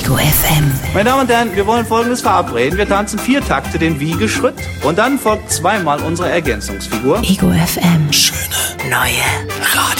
Ego FM. Meine Damen und Herren, wir wollen Folgendes verabreden. Wir tanzen 4 Takte den Wiegeschritt und dann folgt 2-mal unsere Ergänzungsfigur. Ego FM. Schöne Neue Radio.